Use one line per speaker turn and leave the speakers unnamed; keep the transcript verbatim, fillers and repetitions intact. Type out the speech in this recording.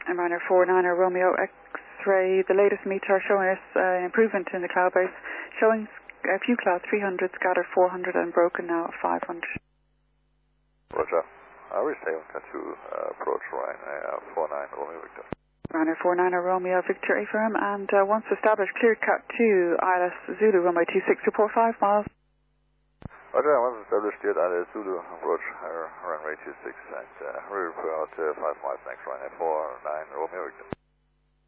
And Runner four nine Romeo X-ray, the latest meter showing us uh, improvement in the cloud base, showing a few cloud three hundred, scattered four hundred, and broken now at five hundred.
Roger. I will stay on Cat two, uh, approach Ryanair four nine Romeo Victor.
Ryanair four nine Romeo Victor affirm, and uh, once established, cleared Cat two, I L S Zulu, runway two six, report five miles.
Roger, once established, cleared I L S Zulu, approach uh, runway two six, and uh, we report uh, five miles next Ryanair four nine Romeo Victor.